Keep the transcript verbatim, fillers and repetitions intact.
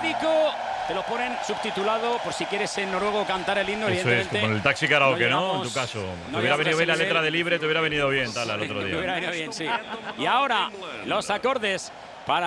lírico, te lo ponen subtitulado por si quieres en noruego cantar el himno. Eso es, como en el taxi karaoke, ¿no? En tu caso. No te hubiera venido bien la nivel. letra de Libre, te hubiera venido bien, tal, al otro Me día. hubiera venido bien, sí. Y ahora, los acordes